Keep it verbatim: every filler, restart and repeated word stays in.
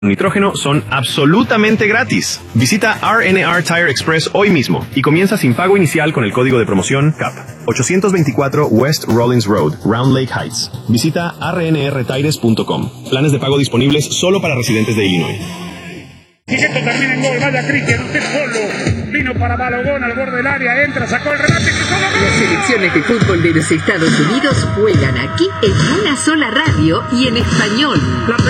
nitrógeno son absolutamente gratis. Visita R N R Tire Express hoy mismo y comienza sin pago inicial con el código de promoción C A P. ochocientos veinticuatro West Rollins Road, Round Lake Heights. Visita r n r tires punto com. Planes de pago disponibles solo para residentes de Illinois. Y esto termina en gol, vaya Cristian, usted solo. Vino para Balogón al borde del área, entra, sacó el remate y cruzó la mano. Las selecciones de fútbol de los Estados Unidos juegan aquí en una sola radio y en español. La